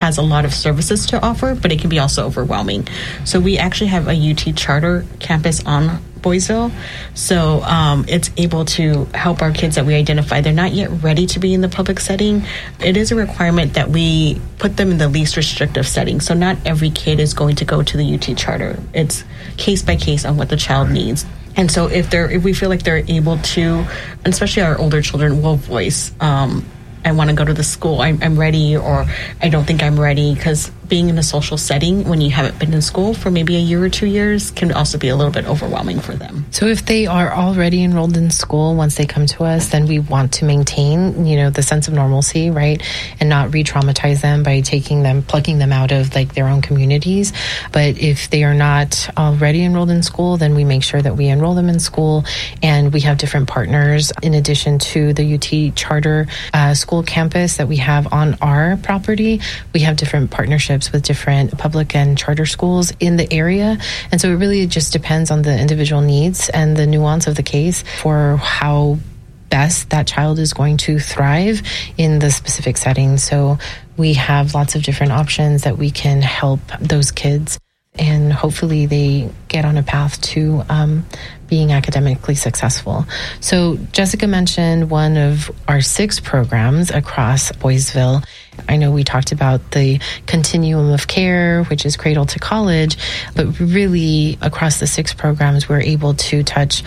has a lot of services to offer, but it can be also overwhelming. So we actually have a UT charter campus on Boysville. So it's able to help our kids that we identify. They're not yet ready to be in the public setting. It is a requirement that we put them in the least restrictive setting. So not every kid is going to go to the UT charter. It's case by case on what the child needs. And so if we feel like they're able to, especially our older children, will voice, I want to go to the school, I'm ready, or I don't think I'm ready, because being in a social setting when you haven't been in school for maybe a year or 2 years can also be a little bit overwhelming for them. So if they are already enrolled in school, once they come to us, then we want to maintain, the sense of normalcy, right? And not re-traumatize them by plucking them out of their own communities. But if they are not already enrolled in school, then we make sure that we enroll them in school, and we have different partners in addition to the UT charter school campus that we have on our property. We have different partnerships with different public and charter schools in the area. And so it really just depends on the individual needs and the nuance of the case for how best that child is going to thrive in the specific setting. So we have lots of different options that we can help those kids, and hopefully they get on a path to being academically successful. So Jessica mentioned one of our 6 programs across Boysville. I know we talked about the continuum of care, which is cradle to college, but really across the 6 programs, we're able to touch,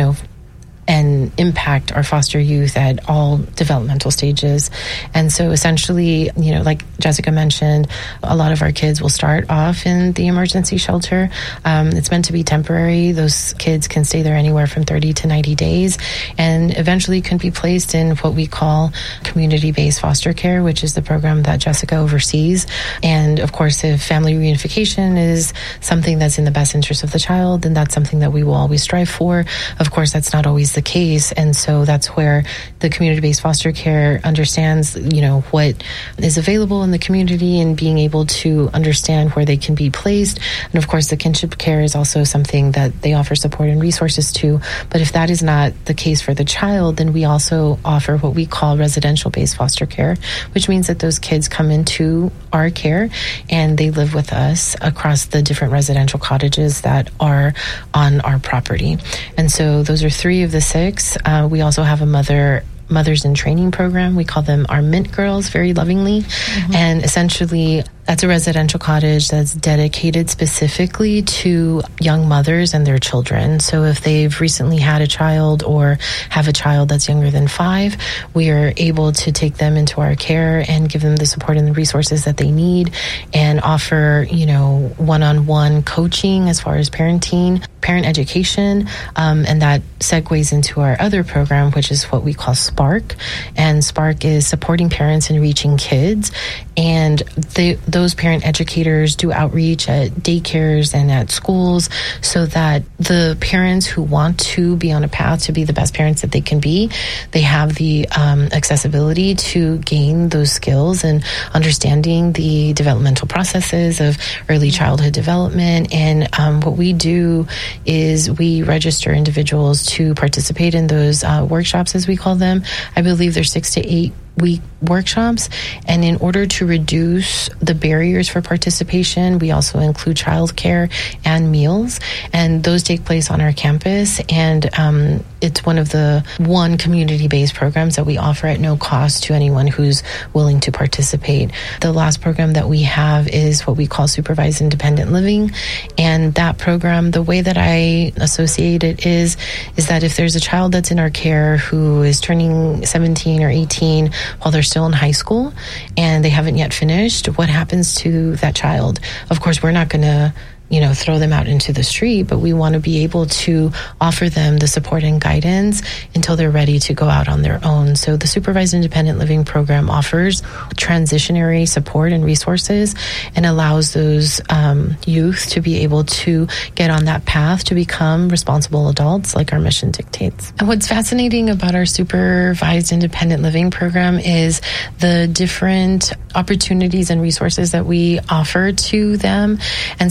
and impact our foster youth at all developmental stages. And so essentially, like Jessica mentioned, a lot of our kids will start off in the emergency shelter. It's meant to be temporary. Those kids can stay there anywhere from 30 to 90 days and eventually can be placed in what we call community-based foster care, which is the program that Jessica oversees. And of course, if family reunification is something that's in the best interest of the child, then that's something that we will always strive for. Of course, that's not always the case, and so that's where the community-based foster care understands what is available in the community and being able to understand where they can be placed. And of course, the kinship care is also something that they offer support and resources to. But if that is not the case for the child, then we also offer what we call residential-based foster care, which means that those kids come into our care and they live with us across the different residential cottages that are on our property. And so those are 3 of the 6. We also have a mothers in training program. We call them our Mint Girls very lovingly. Mm-hmm. And essentially, that's a residential cottage that's dedicated specifically to young mothers and their children. So if they've recently had a child or have a child that's younger than 5, we are able to take them into our care and give them the support and the resources that they need and offer, one-on-one coaching as far as parenting, parent education, and that segues into our other program, which is what we call Spark. And Spark is supporting parents in reaching kids. And those parent educators do outreach at daycares and at schools so that the parents who want to be on a path to be the best parents that they can be, they have the accessibility to gain those skills and understanding the developmental processes of early childhood development. And what we do is we register individuals to participate in those workshops, as we call them. I believe they're 6 to 8 week workshops, and in order to reduce the barriers for participation, we also include childcare and meals, and those take place on our campus. And it's one of the community-based programs that we offer at no cost to anyone who's willing to participate. The last program that we have is what we call supervised independent living, and that program, the way that I associate it is that if there's a child that's in our care who is turning 17 or 18 while they're still in high school and they haven't yet finished, what happens to that child? Of course, we're not going to throw them out into the street, but we want to be able to offer them the support and guidance until they're ready to go out on their own. So the Supervised Independent Living Program offers transitionary support and resources and allows those youth to be able to get on that path to become responsible adults like our mission dictates. And what's fascinating about our Supervised Independent Living Program is the different opportunities and resources that we offer to them. And so sometimes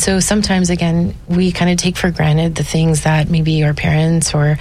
sometimes, again, we kind of take for granted the things that maybe our parents or,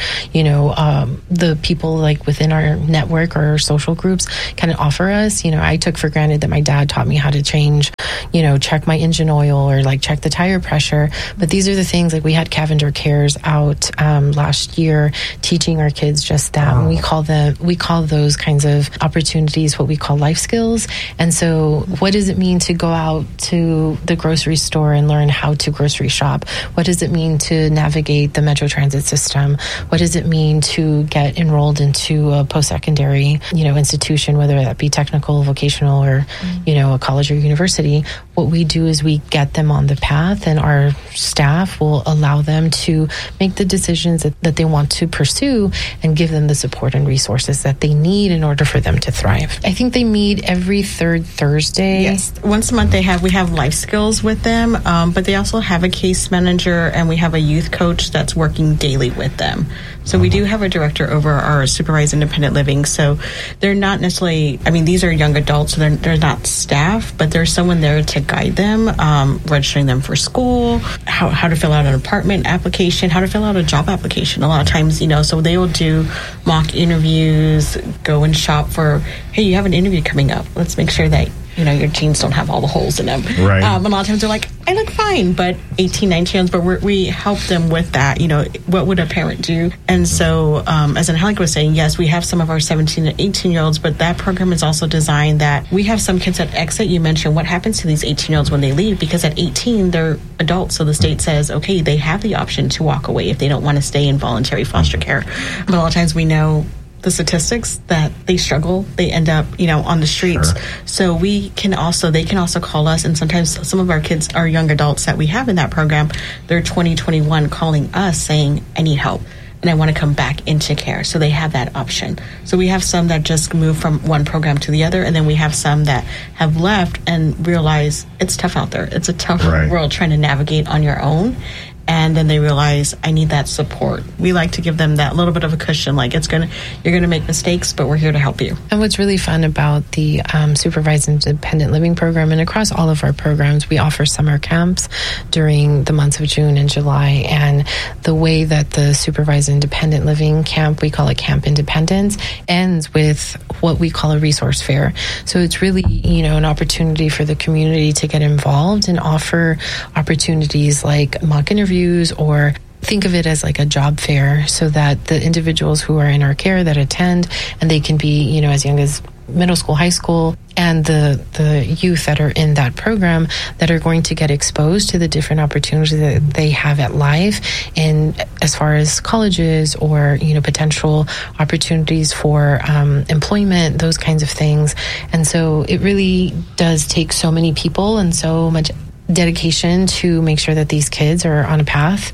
the people like within our network or our social groups kind of offer us. I took for granted that my dad taught me how to change, check my engine oil or like check the tire pressure. But these are the things, like we had Cavender Cares out last year teaching our kids just that. And we call those kinds of opportunities what we call life skills. And so what does it mean to go out to the grocery store and learn how to grocery shop? What does it mean to navigate the Metro Transit system? What does it mean to get enrolled into a post-secondary, institution, whether that be technical, vocational, or, a college or university? What we do is we get them on the path, and our staff will allow them to make the decisions that they want to pursue and give them the support and resources that they need in order for them to thrive. I think they meet every third Thursday. Yes. Once a month we have life skills with them, but they also have a case manager, and we have a youth coach that's working daily with them. So we do have a director over our supervised independent living. So they're not necessarily, these are young adults, so they're not staff, but there's someone there to guide them, registering them for school, how to fill out an apartment application, how to fill out a job application. A lot of times, so they will do mock interviews, go and shop for, hey, you have an interview coming up. Let's make sure that your jeans don't have all the holes in them. Right. A lot of times they're like, I look fine, but 18, 19, but we help them with that. What would a parent do? And so, as Angelica was saying, yes, we have some of our 17 and 18-year-olds, but that program is also designed that we have some kids that exit. You mentioned what happens to these 18-year-olds when they leave, because at 18, they're adults. So the state says, okay, they have the option to walk away if they don't want to stay in voluntary foster care. But a lot of times we know the statistics that they struggle, they end up, on the streets. Sure. So they can also call us, and sometimes some of our kids are young adults that we have in that program. They're 20, 21 calling us saying, I need help and I want to come back into care. So they have that option. So we have some that just move from one program to the other, and then we have some that have left and realize it's tough out there. It's a tough world trying to navigate on your own. And then they realize, I need that support. We like to give them that little bit of a cushion, like you're going to make mistakes, but we're here to help you. And what's really fun about the Supervised Independent Living Program, and across all of our programs, we offer summer camps during the months of June and July. And the way that the Supervised Independent Living Camp, we call it Camp Independence, ends with what we call a resource fair. So it's really, an opportunity for the community to get involved and offer opportunities like mock interviews, or think of it as like a job fair, so that the individuals who are in our care that attend, and they can be, as young as middle school, high school, and the youth that are in that program that are going to get exposed to the different opportunities that they have at life, and as far as colleges or, potential opportunities for employment, those kinds of things. And so it really does take so many people and so much dedication to make sure that these kids are on a path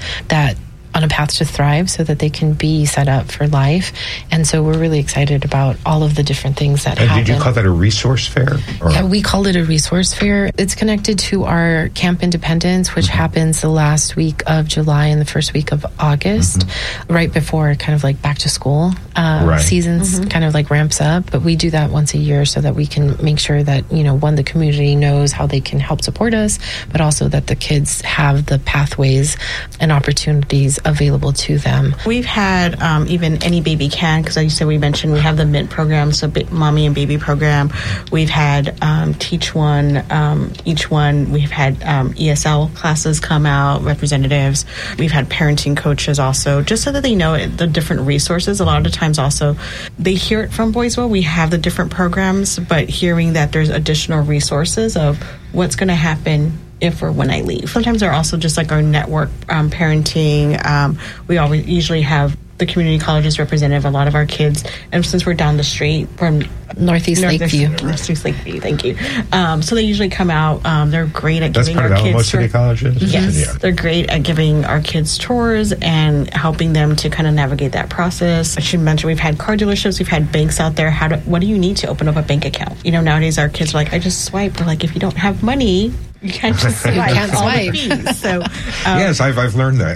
to thrive, so that they can be set up for life. And so we're really excited about all of the different things that happen. Did you call that a resource fair? Yeah, we called it a resource fair. It's connected to our Camp Independence, which happens the last week of July and the first week of August, right before kind of like back to school seasons kind of like ramps up. But we do that once a year so that we can make sure that, one, the community knows how they can help support us, but also that the kids have the pathways and opportunities available to them. We've had even Any Baby Can, because I said we mentioned we have the MINT program, so mommy and baby program. We've had Teach One, Each One. We've had ESL classes come out, representatives. We've had parenting coaches also, just so that they know the different resources. A lot of times also, they hear it from Boysville. We have the different programs, but hearing that there's additional resources of what's going to happen if or when I leave. Sometimes they're also just like our network parenting. We always usually have the community colleges representative, a lot of our kids, and since we're down the street from Northeast Lakeview, thank you. So they usually come out. They're great at giving our kids. That's part of Alamo City Colleges? Yes, they're great at giving our kids tours and helping them to kind of navigate that process. I should mention we've had car dealerships, we've had banks out there. What do you need to open up a bank account? Nowadays our kids are like, I just swipe. We're like, if you don't have money, You can't just swipe. can't all swipe. the fees. So, Yes, I've learned that.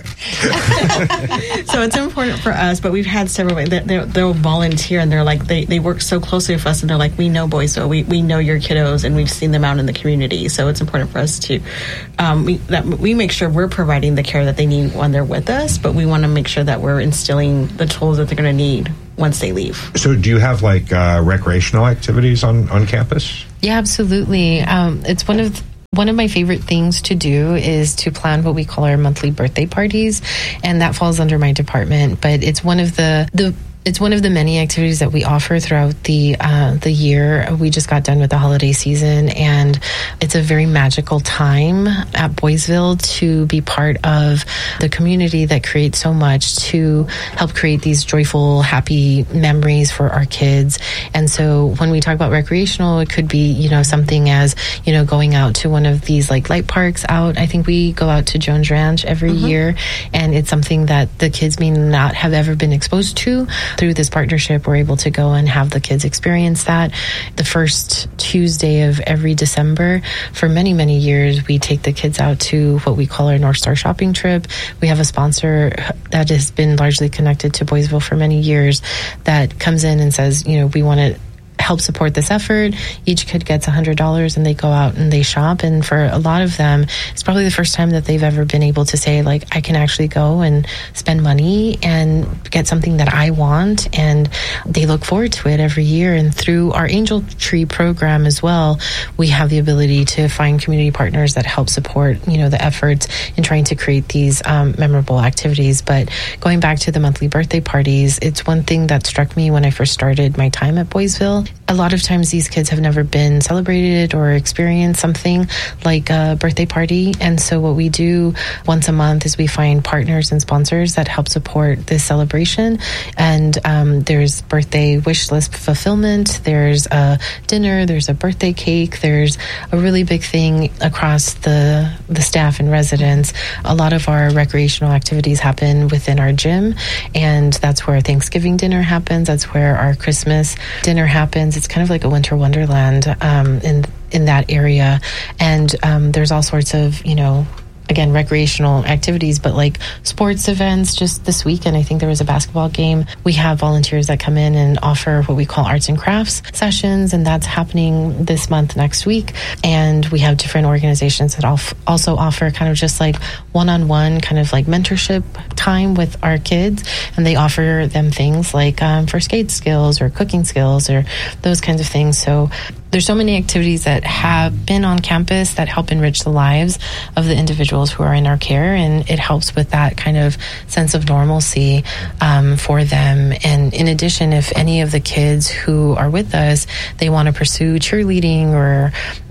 so it's important for us, but we've had several, they'll volunteer and they're like, they work so closely with us and they're like, we know Boysville, we know your kiddos and we've seen them out in the community. So it's important for us to, we make sure we're providing the care that they need when they're with us, but we want to make sure that we're instilling the tools that they're going to need once they leave. So do you have like recreational activities on campus? Yeah, absolutely. It's one of my favorite things to do is to plan what we call our monthly birthday parties, and that falls under my department. But it's one of the many activities that we offer throughout the year. We just got done with the holiday season, and it's a very magical time at Boysville to be part of the community that creates so much to help create these joyful, happy memories for our kids. And so when we talk about recreational, it could be, something as, going out to one of these like light parks out. I think we go out to Jones Ranch every year, and it's something that the kids may not have ever been exposed to. Through this partnership, we're able to go and have the kids experience that. The first Tuesday of every December, for many, many years, we take the kids out to what we call our North Star shopping trip. We have a sponsor that has been largely connected to Boysville for many years that comes in and says, we want to help support this effort. Each kid gets $100 and they go out and they shop. And for a lot of them, it's probably the first time that they've ever been able to say, like, I can actually go and spend money and get something that I want. And they look forward to it every year. And through our Angel Tree program as well, we have the ability to find community partners that help support, the efforts in trying to create these memorable activities. But going back to the monthly birthday parties, it's one thing that struck me when I first started my time at Boysville. A lot of times these kids have never been celebrated or experienced something like a birthday party. And so what we do once a month is we find partners and sponsors that help support this celebration. And there's birthday wish list fulfillment. There's a dinner. There's a birthday cake. There's a really big thing across the staff and residents. A lot of our recreational activities happen within our gym. And that's where Thanksgiving dinner happens. That's where our Christmas dinner happens. It's kind of like a winter wonderland in that area. And there's all sorts of, again, recreational activities, but like sports events. Just this weekend, I think there was a basketball game. We have volunteers that come in and offer what we call arts and crafts sessions, and that's happening this month, next week. And we have different organizations that also offer kind of just like one-on-one kind of like mentorship time with our kids, and they offer them things like first aid skills or cooking skills or those kinds of things. So there's so many activities that have been on campus that help enrich the lives of the individuals who are in our care, and it helps with that kind of sense of normalcy for them. And in addition, if any of the kids who are with us, they want to pursue cheerleading or,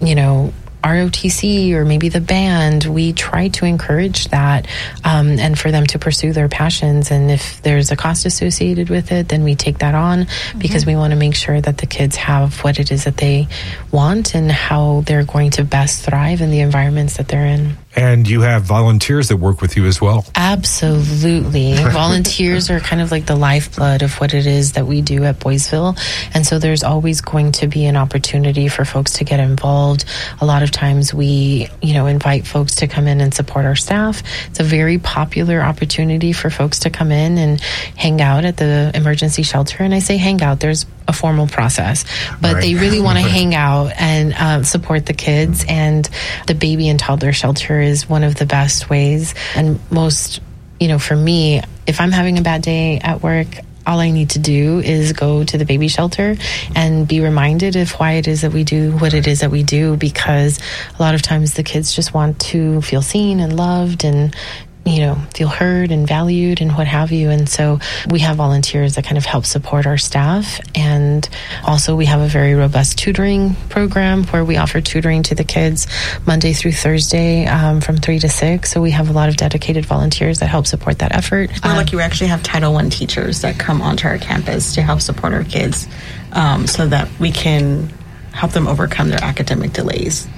ROTC or maybe the band, we try to encourage that and for them to pursue their passions. And if there's a cost associated with it, then we take that on because we want to make sure that the kids have what it is that they want and how they're going to best thrive in the environments that they're in. And you have volunteers that work with you as well. Absolutely. Volunteers are kind of like the lifeblood of what it is that we do at Boysville. And so there's always going to be an opportunity for folks to get involved. A lot of times we, invite folks to come in and support our staff. It's a very popular opportunity for folks to come in and hang out at the emergency shelter. And I say hang out, there's a formal process, but they really want to hang out and support the kids. And the baby and toddler shelter is one of the best ways. And most, for me, if I'm having a bad day at work, all I need to do is go to the baby shelter and be reminded of why it is that we do what it is that we do, because a lot of times the kids just want to feel seen and loved and feel heard and valued and what have you. And so we have volunteers that kind of help support our staff. And also we have a very robust tutoring program where we offer tutoring to the kids Monday through Thursday from 3 to 6. So we have a lot of dedicated volunteers that help support that effort. We're lucky we actually have Title I teachers that come onto our campus to help support our kids so that we can help them overcome their academic delays.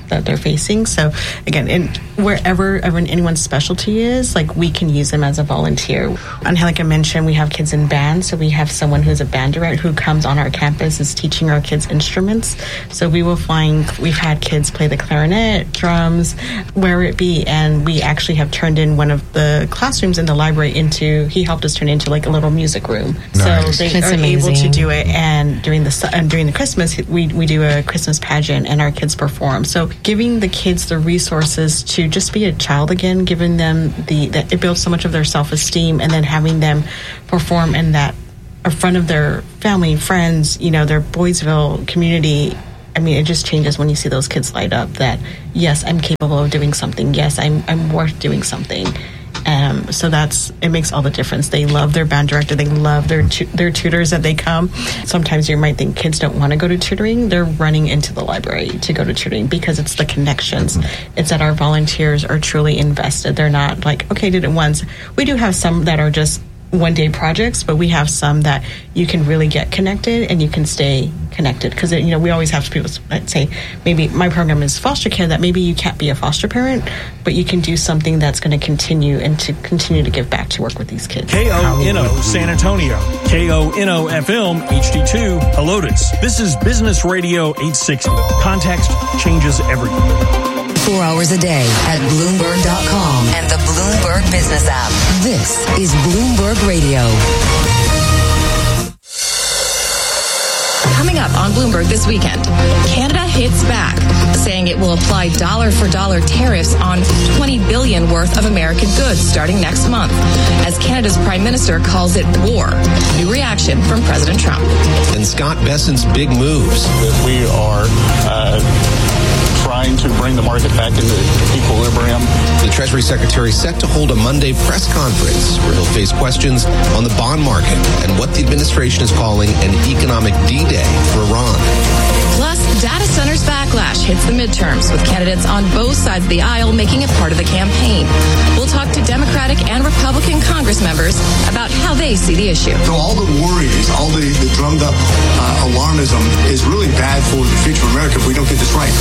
that they're facing. So again, wherever anyone's specialty is, like, we can use them as a volunteer. And like I mentioned, we have kids in band, so we have someone who's a band director who comes on our campus, is teaching our kids instruments. So we've had kids play the clarinet, drums, where it be, and we actually have turned in one of the classrooms in the library he helped us turn into like a little music room. Nice. So they That's are amazing. able to do it, and during the Christmas, we do a Christmas pageant and our kids perform. So giving the kids the resources to just be a child again, giving them that it builds so much of their self-esteem, and then having them perform in front of their family, friends, their Boysville community. I mean, it just changes when you see those kids light up that, yes, I'm capable of doing something. Yes, I'm worth doing something. So it makes all the difference. They love their band director. They love their tutors that they come. Sometimes you might think kids don't want to go to tutoring. They're running into the library to go to tutoring because it's the connections. It's that our volunteers are truly invested. They're not like, okay, did it once. We do have some that are just one-day projects, but we have some that you can really get connected and you can stay connected, because we always have people that say, maybe my program is foster care, that maybe you can't be a foster parent, but you can do something that's going to continue to give back to work with these kids. KONO San Antonio, KONO FM HD2 Helotes. This is Business Radio 860. Context changes everything. 4 hours a day at Bloomberg.com and the Bloomberg Business app. This is Bloomberg Radio. Coming up on Bloomberg this weekend, Canada hits back, saying it will apply dollar-for-dollar tariffs on $20 billion worth of American goods starting next month, as Canada's Prime Minister calls it war. New reaction from President Trump. And Scott Bessent's big moves. We are trying to bring the market back into equilibrium. The Treasury Secretary set to hold a Monday press conference where he'll face questions on the bond market and what the administration is calling an economic D-Day for Iran. Plus, data centers backlash hits the midterms, with candidates on both sides of the aisle making it part of the campaign. We'll talk to Democratic and Republican Congress members about how they see the issue. So all the worries, all the drummed up alarmism is really bad for the future of America if we don't get this right.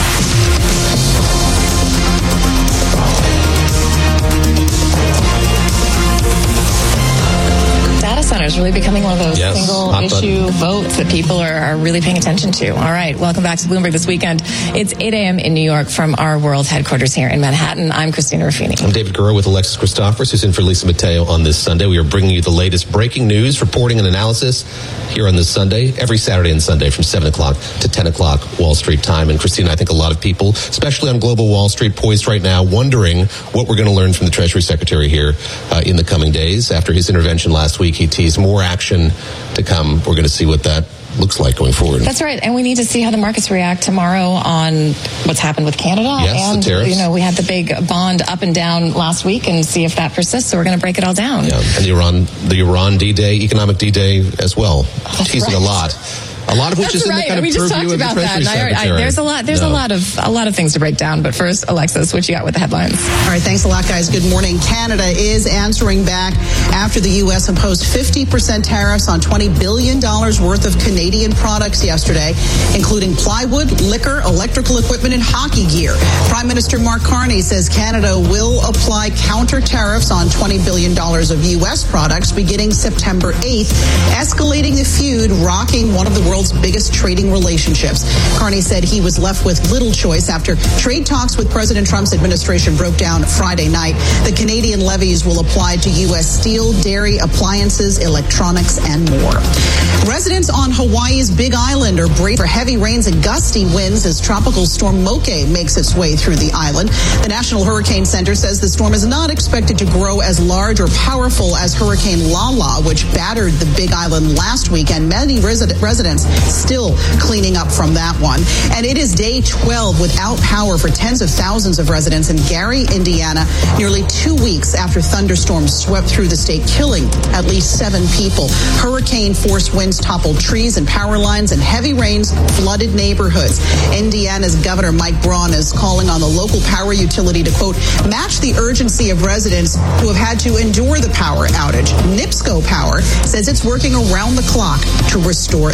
Data centers really becoming one of those Yes, single issue votes that people are really paying attention to. All right, welcome back to Bloomberg this weekend. It's 8 a.m. in New York from our world headquarters here in Manhattan. I'm Christina Ruffini. I'm David Gura with Alexis Christophers, who's in for Lisa Mateo on this Sunday. We are bringing you the latest breaking news, reporting, and analysis here on this Sunday, every Saturday and Sunday from 7 o'clock to 10 o'clock Wall Street time. And Christina, I think a lot of people, especially on global Wall Street, poised right now, wondering what we're going to learn from the Treasury Secretary here in the coming days. After his intervention last week, he teased more action to come. We're going to see what that looks like going forward. That's right, and we need to see how the markets react tomorrow on what's happened with Canada. Yes, and the tariffs. we had the big bond up and down last week, and see if that persists. So we're going to break it all down. Yeah, and the Iran D-Day, economic D-Day as well. Teasing right. a lot of which That's is in right. the kind We of just purview talked of the about Treasury that. Secretary. There's a lot of things to break down. But first, Alexis, what you got with the headlines? All right, thanks a lot, guys. Good morning. Canada is answering back after the U.S. imposed 50% tariffs on $20 billion worth of Canadian products yesterday, including plywood, liquor, electrical equipment, and hockey gear. Prime Minister Mark Carney says Canada will apply counter tariffs on $20 billion of U.S. products beginning September 8th, escalating the feud rocking one of the world's biggest trading relationships. Carney said he was left with little choice after trade talks with President Trump's administration broke down Friday night. The Canadian levies will apply to U.S. steel, dairy, appliances, electronics, and more. Residents on Hawaii's Big Island are braced for heavy rains and gusty winds as tropical storm Moke makes its way through the island. The National Hurricane Center says the storm is not expected to grow as large or powerful as Hurricane Lala, which battered the Big Island last week, and many residents still cleaning up from that one. And it is day 12 without power for tens of thousands of residents in Gary, Indiana, nearly 2 weeks after thunderstorms swept through the state, killing at least 7 people. Hurricane-force winds toppled trees and power lines, and heavy rains flooded neighborhoods. Indiana's Governor Mike Braun is calling on the local power utility to, quote, match the urgency of residents who have had to endure the power outage. NIPSCO Power says it's working around the clock to restore electricity.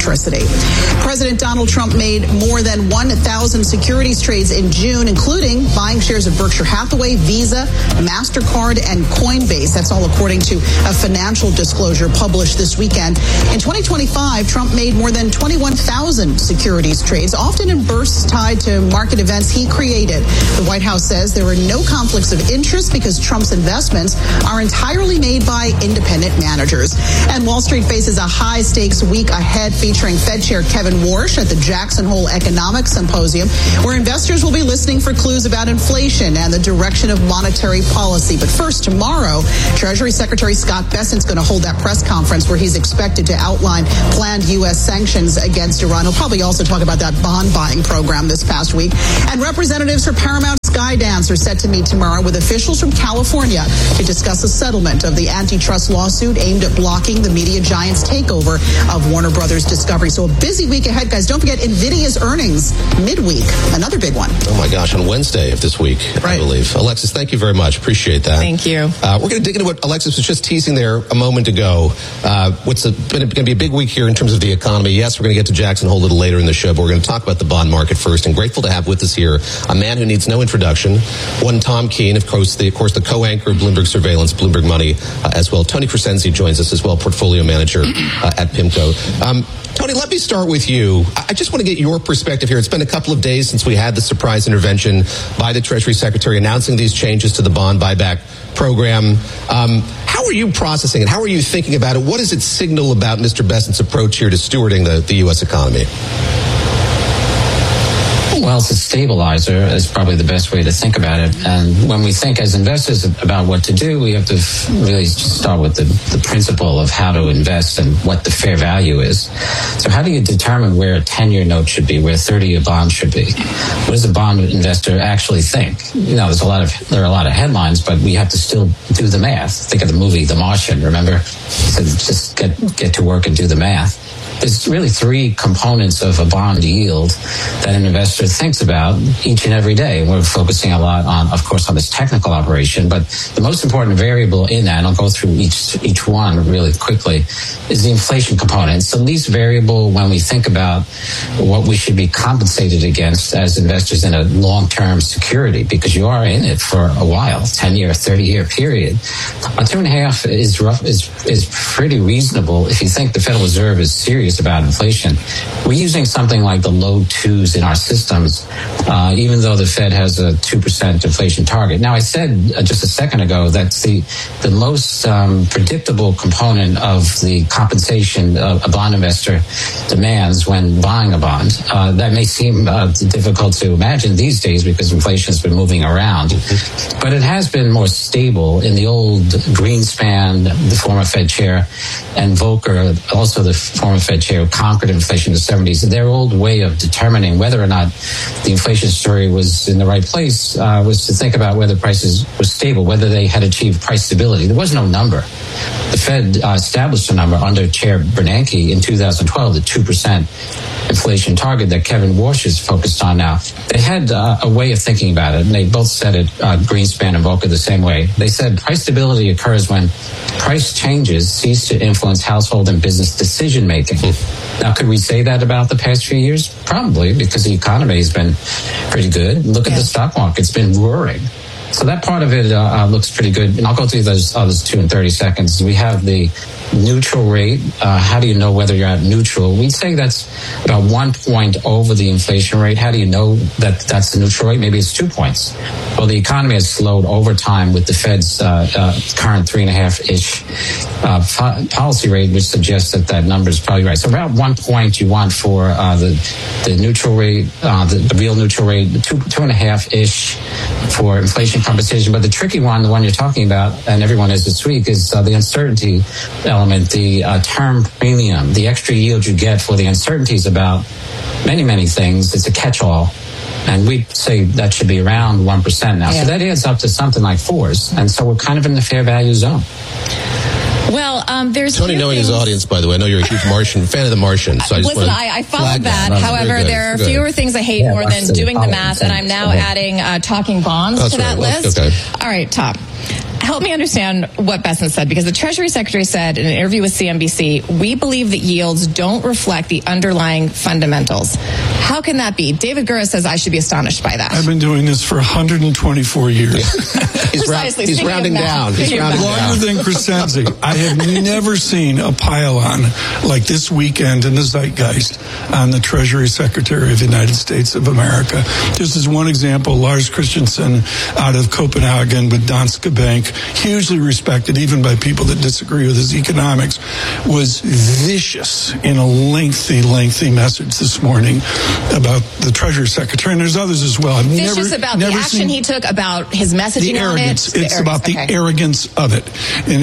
electricity. President Donald Trump made more than 1,000 securities trades in June, including buying shares of Berkshire Hathaway, Visa, MasterCard, and Coinbase. That's all according to a financial disclosure published this weekend. In 2025, Trump made more than 21,000 securities trades, often in bursts tied to market events he created. The White House says there are no conflicts of interest because Trump's investments are entirely made by independent managers. And Wall Street faces a high-stakes week ahead featuring Fed Chair Kevin Warsh at the Jackson Hole Economics Symposium, where investors will be listening for clues about inflation and the direction of monetary policy. But first, tomorrow, Treasury Secretary Scott Bessent's going to hold that press conference where he's expected to outline planned U.S. sanctions against Iran. He'll probably also talk about that bond buying program this past week. And representatives for Paramount Skydance are set to meet tomorrow with officials from California to discuss a settlement of the antitrust lawsuit aimed at blocking the media giant's takeover of Warner Brothers Discovery. So a busy week ahead, guys. Don't forget NVIDIA's earnings midweek, another big one. Oh my gosh, on Wednesday of this week, right. I believe. Alexis, thank you very much. Appreciate that. Thank you. We're going to dig into what Alexis was just teasing there a moment ago. What's going to be a big week here in terms of the economy. Yes, we're going to get to Jackson Hole a little later in the show, but we're going to talk about the bond market first. And grateful to have with us here a man who needs no introduction. One Tom Keene, of course, the co-anchor of Bloomberg Surveillance, Bloomberg Money as well. Tony Crescenzi joins us as well, portfolio manager at PIMCO. Tony, let me start with you. I just want to get your perspective here. It's been a couple of days since we had the surprise intervention by the Treasury Secretary announcing these changes to the bond buyback program. How are you processing it? How are you thinking about it? What does it signal about Mr. Bessent's approach here to stewarding the U.S. economy? Well, it's a stabilizer is probably the best way to think about it. And when we think as investors about what to do, we have to really start with the principle of how to invest and what the fair value is. So how do you determine where a 10-year note should be, where a 30-year bond should be? What does a bond investor actually think? You know, there are a lot of headlines, but we have to still do the math. Think of the movie The Martian, remember? So just get to work and do the math. There's really three components of a bond yield that an investor thinks about each and every day. We're focusing a lot on, of course, on this technical operation, but the most important variable in that, and I'll go through each one really quickly, is the inflation component. It's the least variable when we think about what we should be compensated against as investors in a long-term security, because you are in it for a while, 10-year, 30-year period. A 2.5 is pretty reasonable if you think the Federal Reserve is serious about inflation. We're using something like the low twos in our systems, even though the Fed has a 2% inflation target. Now, I said just a second ago that's the most predictable component of the compensation a bond investor demands when buying a bond. That may seem difficult to imagine these days because inflation has been moving around, but it has been more stable. In the old Greenspan, the former Fed chair, and Volcker, also the former Fed chair, who conquered inflation in the 70s, their old way of determining whether or not the inflation story was in the right place was to think about whether prices were stable, whether they had achieved price stability. There was no number. The Fed established a number under Chair Bernanke in 2012, the 2% inflation target that Kevin Warsh is focused on now. They had a way of thinking about it, and they both said it, Greenspan and Volcker, the same way. They said price stability occurs when price changes cease to influence household and business decision-making. Now, could we say that about the past few years? Probably, because the economy has been pretty good. Look at the stock market. It's been roaring. So that part of it looks pretty good. And I'll go through those others two in 30 seconds. We have the neutral rate. How do you know whether you're at neutral? We'd say that's about 1 point over the inflation rate. How do you know that that's the neutral rate? Maybe it's 2 points. Well, the economy has slowed over time with the Fed's current 3.5-ish policy rate, which suggests that number is probably right. So about 1 point you want for the neutral rate, the real neutral rate, 2.5-ish for inflation compensation. But the tricky one, the one you're talking about, and everyone is this week, is the uncertainty element, the term premium, the extra yield you get for the uncertainties about many, many things. It's a catch-all. And we say that should be around 1% now. Yeah. So that adds up to something like 4s. And so we're kind of in the fair value zone. Well, there's Tony, knowing his audience, by the way, I know you're a huge Martian fan of The Martian. So I followed that. However, there are fewer things I hate more than doing the math, and I'm now adding talking bonds to that list. Okay. All right, Tom. Help me understand what Bessent said, because the Treasury Secretary said in an interview with CNBC, we believe that yields don't reflect the underlying fundamentals. How can that be? David Gura says I should be astonished by that. I've been doing this for 124 years. He's rounding down. He's rounding down. Longer than Crescenzi. I have never seen a pile-on like this weekend in the zeitgeist on the Treasury Secretary of the United States of America. Just as one example, Lars Christensen out of Copenhagen with Danske Bank, hugely respected even by people that disagree with his economics, was vicious in a lengthy message this morning about the Treasury Secretary, and there's others as well. Vicious about the action he took, about his messaging on it? It's about the arrogance of it.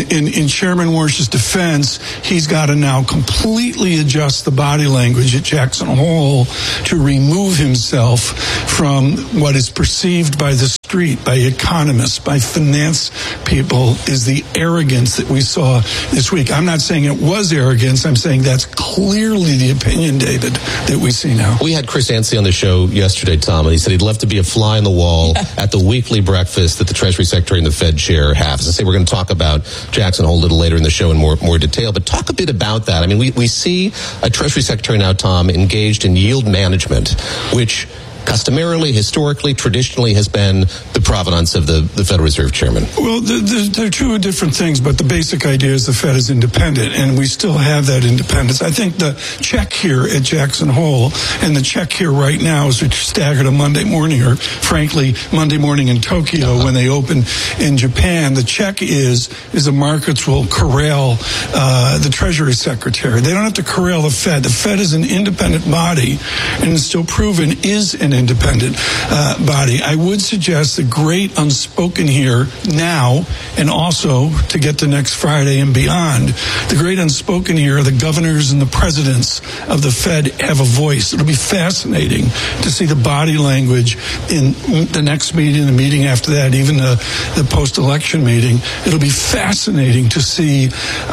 In Chairman Warsh's defense, he's got to now completely adjust the body language at Jackson Hole to remove himself from what is perceived by the street, by economists, by finance people, is the arrogance that we saw this week. I'm not saying it was arrogance. I'm saying that's clearly the opinion, David, that we see now. We had Chris Yancey on the show yesterday, Tom, and he said he'd love to be a fly on the wall at the weekly breakfast that the Treasury Secretary and the Fed chair have. As I say, we're going to talk about Jackson Hole a little later in the show in more detail, but talk a bit about that. I mean, we see a Treasury Secretary now, Tom, engaged in yield management, which customarily, historically, traditionally has been the provenance of the Federal Reserve Chairman. Well, they're two different things, but the basic idea is the Fed is independent, and we still have that independence. I think the check here at Jackson Hole and the check here right now is staggered a Monday morning, or frankly, Monday morning in Tokyo when they open in Japan. The check is the markets will corral the Treasury Secretary. They don't have to corral the Fed. The Fed is an independent body, and it's still proven is an independent body. I would suggest the great unspoken here now, and also to get to next Friday and beyond, the great unspoken here are the governors and the presidents of the Fed have a voice. It'll be fascinating to see the body language in the next meeting, the meeting after that, even the post-election meeting. It'll be fascinating to see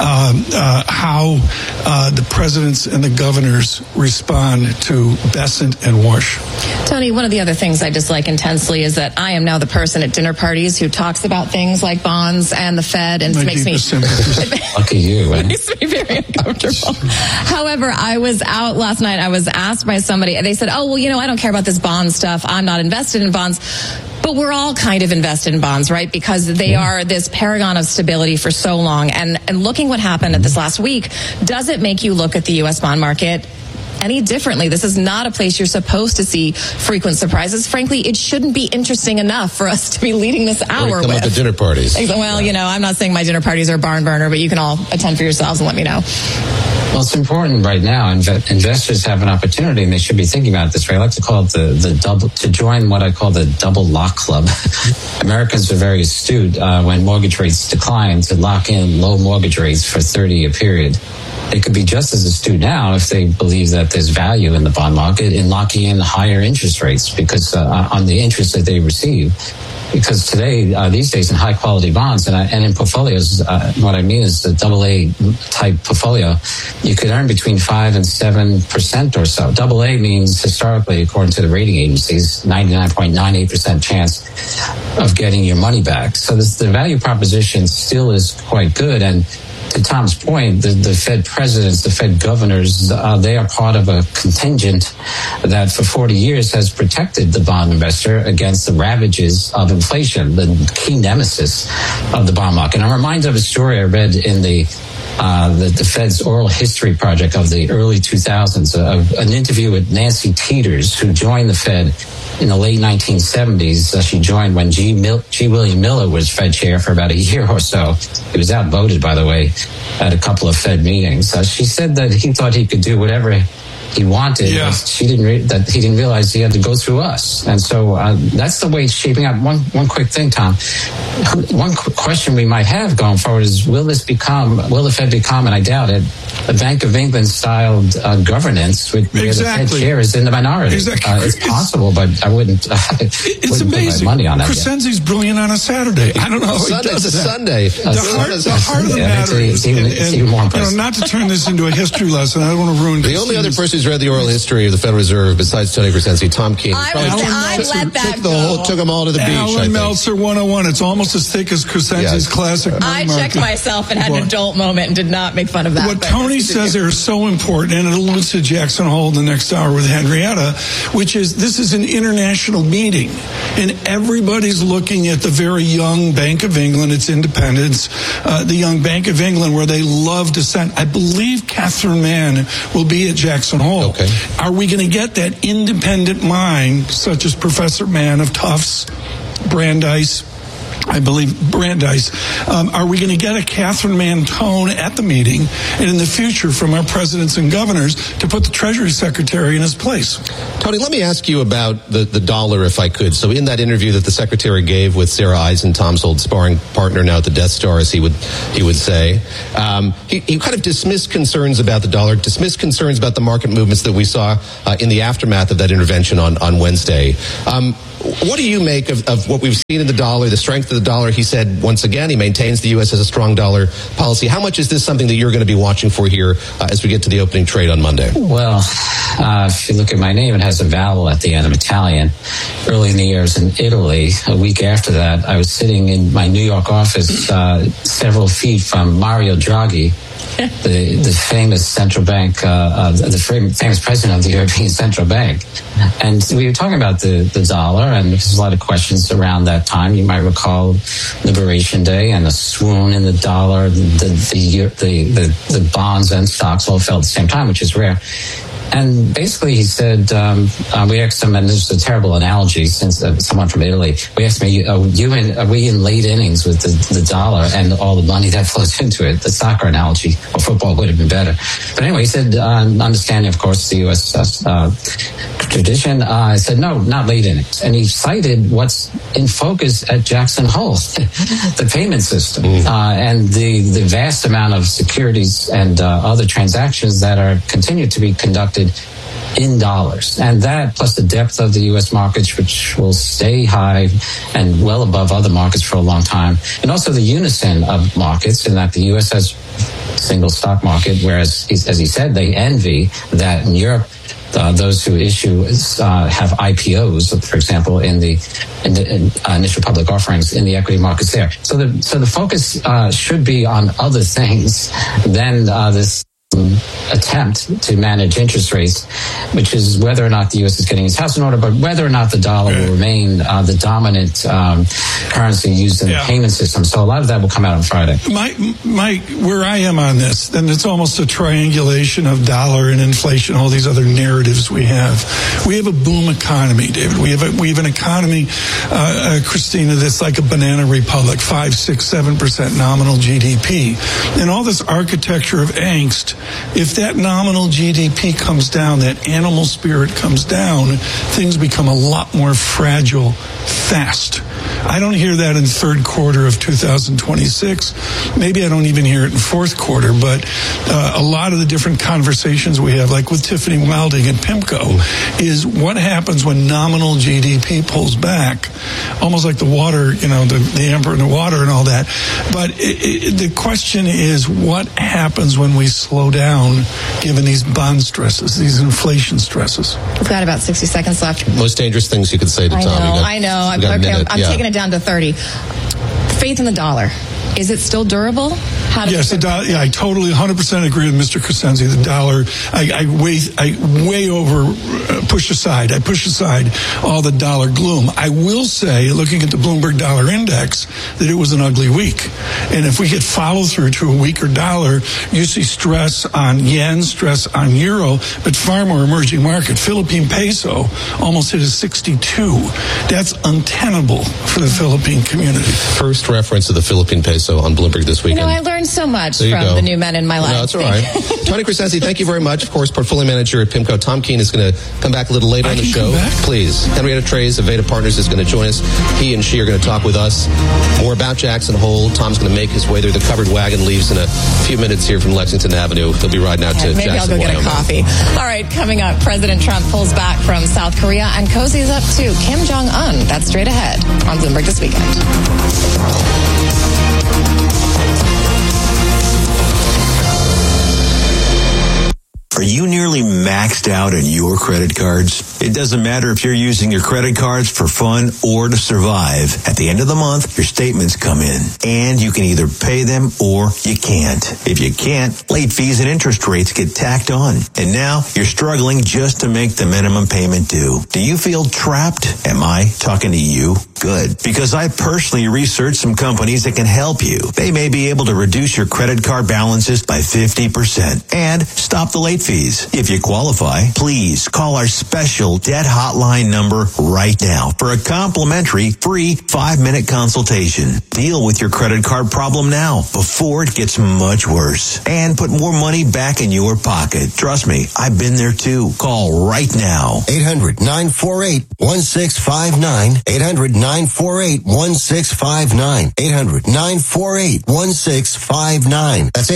how the presidents and the governors respond to Bessent and Warsh. Tony, one of the other things I dislike intensely is that I am now the person at dinner parties who talks about things like bonds and the Fed, and it makes me lucky you. It makes me very uncomfortable. However, I was out last night. I was asked by somebody, and they said, "Oh, well, I don't care about this bond stuff. I'm not invested in bonds." But we're all kind of invested in bonds, right? Because they are this paragon of stability for so long. And looking what happened at this last week, does it make you look at the U.S. bond market any differently? This is not a place you're supposed to see frequent surprises. Frankly, it shouldn't be interesting enough for us to be leading this hour with. Come up to dinner parties. Well, I'm not saying my dinner parties are barn burner, but you can all attend for yourselves and let me know. Well, it's important right now. Investors have an opportunity, and they should be thinking about it this way. I like to call it the double, to join what I call the double lock club. Americans are very astute when mortgage rates decline to lock in low mortgage rates for a 30-year period. They could be just as astute now if they believe that there's value in the bond market in locking in higher interest rates because on the interest that they receive. Because today, these days, in high-quality bonds and in portfolios, what I mean is the AA type portfolio, you could earn between 5 and 7% or so. AA means, historically, according to the rating agencies, 99.98% chance of getting your money back. So the value proposition still is quite good. And to Tom's point, the Fed presidents, the Fed governors, they are part of a contingent that for 40 years has protected the bond investor against the ravages of inflation, the key nemesis of the bond market. And I'm reminded of a story I read in the Fed's Oral History Project of the early 2000s, an interview with Nancy Teeters, who joined the Fed in the late 1970s. She joined when G. William Miller was Fed chair for about a year or so. He was outvoted, by the way, at a couple of Fed meetings. She said that he thought he could do whatever he wanted. Yeah. He didn't realize he had to go through us. And so that's the way it's shaping up. One quick thing, Tom. One question we might have going forward is, will the Fed become, and I doubt it, a Bank of England styled governance where the Fed chair is in the minority? Exactly. It's possible, but I wouldn't. It's amazing. Put my money on that. Crescenzi's brilliant on a Saturday. I don't know how he does that. Sunday. The heart of the matter is, even more impressive. Not to turn this into a history lesson. I don't want to ruin the only other person who's who's read the oral history of the Federal Reserve besides Tony Crescenzi? Tom Keene. I let that go. Took them all to the beach. Alan Meltzer 101. It's almost as thick as Crescenzi's classic. I checked myself and had an adult moment and did not make fun of that. What Tony says there is so important, and it alludes to Jackson Hole in the next hour with Henrietta, which is this is an international meeting, and everybody's looking at the very young Bank of England, its independence, the young Bank of England, where they love to send. I believe Catherine Mann will be at Jackson Hole. Okay. Are we going to get that independent mind, such as Professor Mann of Tufts, Brandeis? I believe Brandeis. Are we going to get a Catherine Mann tone at the meeting and in the future from our presidents and governors to put the Treasury Secretary in his place? Tony, let me ask you about the dollar, if I could. So in that interview that the Secretary gave with Sarah Eisen, Tom's old sparring partner now at the Death Star, as he would say, he kind of dismissed concerns about the dollar, dismissed concerns about the market movements that we saw in the aftermath of that intervention on Wednesday. What do you make of what we've seen in the dollar, the strength of the dollar? He said, once again, he maintains the U.S. has a strong dollar policy. How much is this something that you're going to be watching for here as we get to the opening trade on Monday? Well, if you look at my name, it has a vowel at the end of Italian. Early in the year, I was in Italy. A week after that, I was sitting in my New York office several feet from Mario Draghi, the famous central bank, the famous president of the European Central Bank. And we were talking about the dollar, and there's a lot of questions around that time. You might recall Liberation Day and the swoon in the dollar, the bonds and stocks all fell at the same time, which is rare. And basically, he said, we asked him, and this is a terrible analogy since someone from Italy, we asked me, are we in late innings with the dollar and all the money that flows into it? The soccer analogy, or football would have been better. But anyway, he said, understanding, of course, the U.S. tradition, I said, no, not late innings. And he cited what's in focus at Jackson Hole, the payment system, and the vast amount of securities and other transactions that are continued to be conducted in dollars. And that, plus the depth of the U.S. markets, which will stay high and well above other markets for a long time. And also the unison of markets, in that the U.S. has a single stock market, whereas, as he said, they envy that in Europe, those who issue have IPOs, for example, in the initial public offerings in the equity markets there. So the focus should be on other things than this attempt to manage interest rates, which is whether or not the U.S. is getting its house in order, but whether or not the dollar will remain the dominant currency used in the payment system. So a lot of that will come out on Friday. Mike, where I am on this, then it's almost a triangulation of dollar and inflation, all these other narratives we have. We have a boom economy, David. We have an economy, Christina, that's like a banana republic, 5, 6, 7% nominal GDP. And all this architecture of angst, if that nominal GDP comes down, that animal spirit comes down, things become a lot more fragile fast. I don't hear that in third quarter of 2026. Maybe I don't even hear it in fourth quarter, but a lot of the different conversations we have, like with Tiffany Wilding and PIMCO, is what happens when nominal GDP pulls back, almost like the water, the emperor in the water and all that. But the question is, what happens when we slow down, given these bond stresses, these inflation stresses? We've got about 60 seconds left. Most dangerous things you could say to Tom. I know. I'm taking it down to 30. Faith in the dollar. Is it still durable? Yes, the dollar. Yeah, I totally 100% agree with Mr. Crescenzi. The dollar, I push aside all the dollar gloom. I will say, looking at the Bloomberg Dollar Index, that it was an ugly week. And if we get follow through to a weaker dollar, you see stress on yen, stress on euro, but far more emerging market. Philippine peso almost hit a 62. That's untenable for the Philippine community. First reference to the Philippine peso on Bloomberg this weekend. I learned so much from the new men in my life. No, that's all right. Tony Crescenzi, thank you very much. Of course, portfolio manager at PIMCO. Tom Keene is going to come back a little later on the show. Please. Henrietta Trey's of Veda Partners is going to join us. He and she are going to talk with us more about Jackson Hole. Tom's going to make his way there. The covered wagon leaves in a few minutes here from Lexington Avenue. They'll be riding out to maybe Jackson, I'll go get a coffee. All right, coming up, President Trump pulls back from South Korea and cozies up to Kim Jong-un. That's straight ahead on Bloomberg This Weekend. Are you nearly maxed out on your credit cards? It doesn't matter if you're using your credit cards for fun or to survive. At the end of the month, your statements come in, and you can either pay them or you can't. If you can't, late fees and interest rates get tacked on. And now you're struggling just to make the minimum payment due. Do you feel trapped? Am I talking to you? Good. Because I personally researched some companies that can help you. They may be able to reduce your credit card balances by 50% and stop the late fees. If you qualify, please call our special debt hotline number right now for a complimentary free 5-minute consultation. Deal with your credit card problem now before it gets much worse and put more money back in your pocket. Trust me, I've been there too. Call right now. 800-948-1659. 800-948-1659. 800-948-1659. That's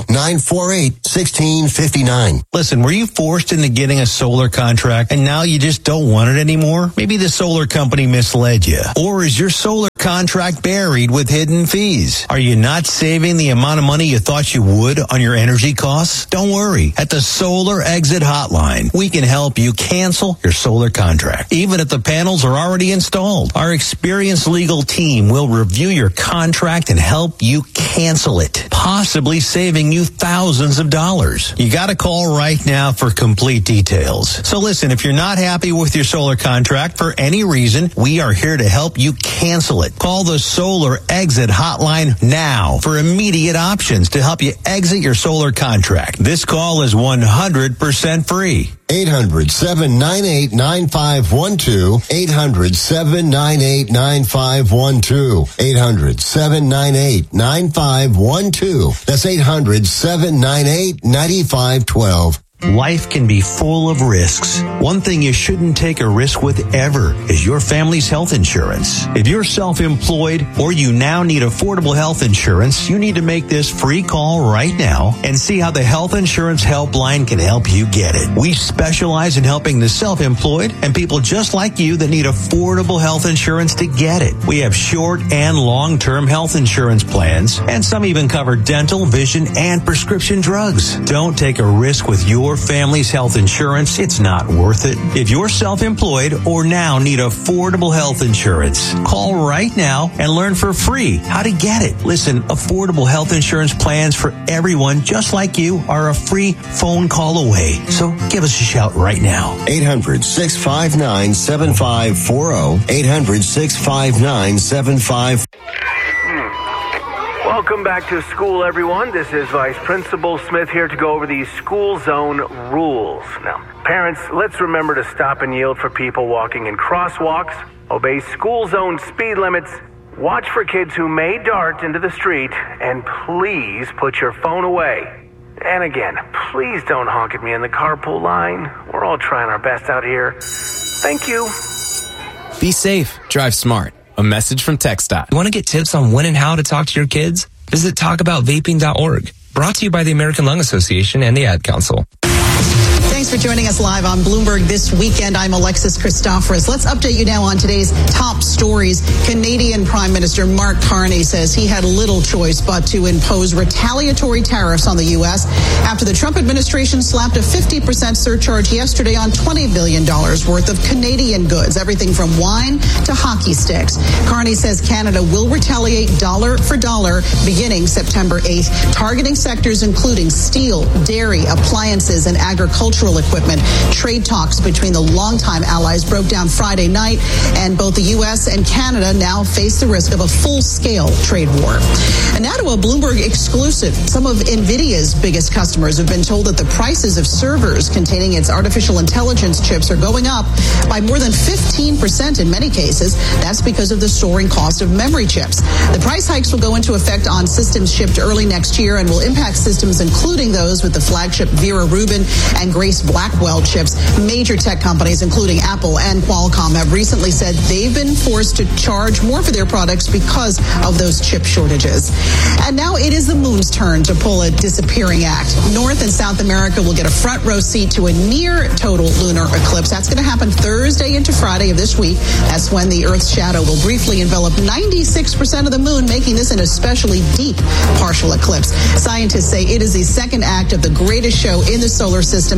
800-948-1659. Listen, were you forced into getting a solar contract and now you just don't want it anymore? Maybe the solar company misled you. Or is your solar contract buried with hidden fees? Are you not saving the amount of money you thought you would on your energy costs? Don't worry. At the Solar Exit Hotline, we can help you cancel your solar contract, even if the panels are already installed. Our experienced legal team will review your contract and help you cancel it, possibly saving you thousands of dollars. You got to call right now for complete details. So listen, if you're not happy with your solar contract for any reason, we are here to help you cancel it. Call the Solar Exit Hotline now for immediate options to help you exit your solar contract. This call is 100% free. 800-798-9512. 800-798-9512. 800-798-9512. That's 800-798-9512. Life can be full of risks. One thing you shouldn't take a risk with ever is your family's health insurance. If you're self-employed or you now need affordable health insurance, you need to make this free call right now and see how the Health Insurance Helpline can help you get it. We specialize in helping the self-employed and people just like you that need affordable health insurance to get it. We have short and long-term health insurance plans, and some even cover dental, vision, and prescription drugs. Don't take a risk with your family's health insurance. It's not worth it. If you're self-employed or now need affordable health insurance, call right now and learn for free how to get it. Listen, affordable health insurance plans for everyone just like you are a free phone call away. So give us a shout right now. 800-659-7540. 800-659-7540. Welcome back to school, everyone. This is Vice Principal Smith here to go over these school zone rules. Now, parents, let's remember to stop and yield for people walking in crosswalks, obey school zone speed limits, watch for kids who may dart into the street, and please put your phone away. And again, please don't honk at me in the carpool line. We're all trying our best out here. Thank you. Be safe. Drive smart. A message from TxDOT. You want to get tips on when and how to talk to your kids? Visit talkaboutvaping.org. Brought to you by the American Lung Association and the Ad Council. Thanks for joining us live on Bloomberg This Weekend. I'm Alexis Christoforous. Let's update you now on today's top stories. Canadian Prime Minister Mark Carney says he had little choice but to impose retaliatory tariffs on the U.S. after the Trump administration slapped a 50% surcharge yesterday on $20 billion worth of Canadian goods, everything from wine to hockey sticks. Carney says Canada will retaliate dollar for dollar beginning September 8th, targeting sectors including steel, dairy, appliances, and agricultural equipment. Trade talks between the longtime allies broke down Friday night, and both the U.S. and Canada now face the risk of a full-scale trade war. And now to a Bloomberg exclusive. Some of NVIDIA's biggest customers have been told that the prices of servers containing its artificial intelligence chips are going up by more than 15% in many cases. That's because of the soaring cost of memory chips. The price hikes will go into effect on systems shipped early next year and will impact systems including those with the flagship Vera Rubin and Grace Blackwell chips. Major tech companies, including Apple and Qualcomm, have recently said they've been forced to charge more for their products because of those chip shortages. And now it is the moon's turn to pull a disappearing act. North and South America will get a front row seat to a near total lunar eclipse. That's going to happen Thursday into Friday of this week. That's when the Earth's shadow will briefly envelop 96% of the moon, making this an especially deep partial eclipse. Scientists say it is the second act of the greatest show in the solar system, just 2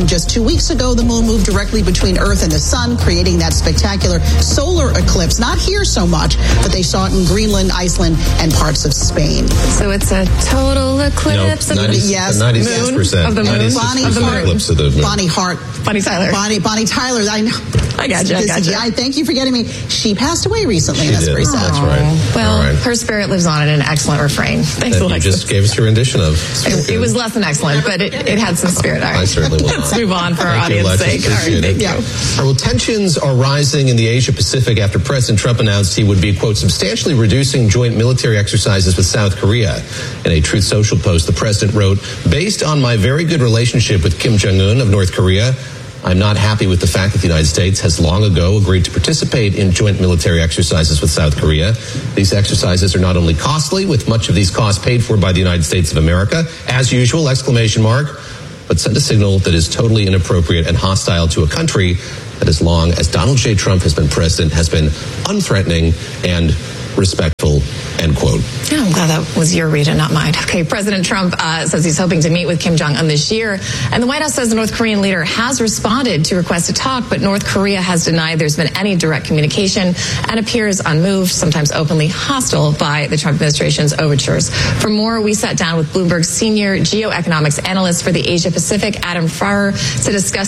weeks ago, the moon moved directly between Earth and the sun, creating that spectacular solar eclipse. Not here so much, but they saw it in Greenland, Iceland, and parts of Spain. So it's a total eclipse of the moon. 96% Of the moon. Eclipse of the moon. Bonnie Hart. Bonnie Tyler. Bonnie Tyler. I know. I got you. I thank you for getting me. She passed away recently. That's very sad. That's right. Well, her spirit lives on in an excellent refrain. Thanks, Alexis. You just gave us your rendition of. It was less than excellent, but it had some spirit. All right. I certainly will. Let's move on for our audience's sake. All right, thank you. Well, tensions are rising in the Asia Pacific after President Trump announced he would be, quote, substantially reducing joint military exercises with South Korea. In a Truth Social post, the president wrote, based on my very good relationship with Kim Jong-un of North Korea, I'm not happy with the fact that the United States has long ago agreed to participate in joint military exercises with South Korea. These exercises are not only costly, with much of these costs paid for by the United States of America, as usual, exclamation mark, but send a signal that is totally inappropriate and hostile to a country that, as long as Donald J. Trump has been president, has been unthreatening and respectful, end quote. Yeah, I'm glad that was your read and not mine. Okay, President Trump says he's hoping to meet with Kim Jong-un this year. And the White House says the North Korean leader has responded to requests to talk, but North Korea has denied there's been any direct communication and appears unmoved, sometimes openly hostile by the Trump administration's overtures. For more, we sat down with Bloomberg's senior geoeconomics analyst for the Asia Pacific, Adam Farrer, to discuss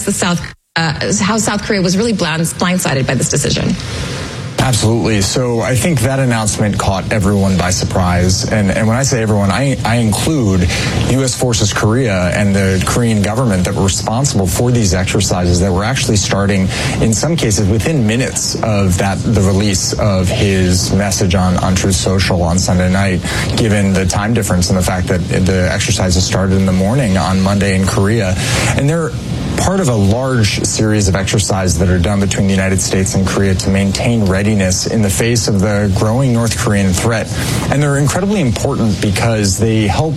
how South Korea was really blindsided by this decision. Absolutely. So I think that announcement caught everyone by surprise. And when I say everyone, I include U.S. Forces Korea and the Korean government that were responsible for these exercises that were actually starting, in some cases, within minutes of the release of his message on Truth Social on Sunday night, given the time difference and the fact that the exercises started in the morning on Monday in Korea. And they're part of a large series of exercises that are done between the United States and Korea to maintain readiness in the face of the growing North Korean threat. And they're incredibly important because they help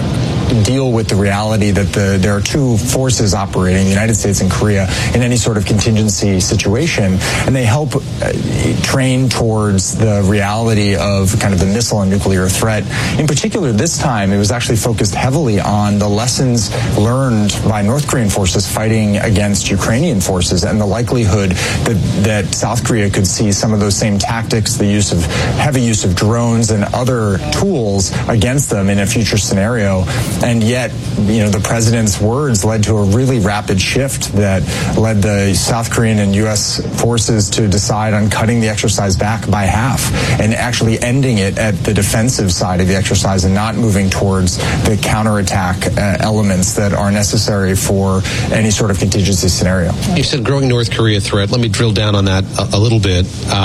deal with the reality that there are two forces operating, the United States and Korea, in any sort of contingency situation, and they help train towards the reality of kind of the missile and nuclear threat. In particular, this time, it was actually focused heavily on the lessons learned by North Korean forces fighting against Ukrainian forces and the likelihood that South Korea could see some of those same tactics, the heavy use of drones and other tools against them in a future scenario. And yet, the president's words led to a really rapid shift that led the South Korean and U.S. forces to decide on cutting the exercise back by half and actually ending it at the defensive side of the exercise and not moving towards the counterattack elements that are necessary for any sort of contingency scenario. You said growing North Korea threat. Let me drill down on that a little bit.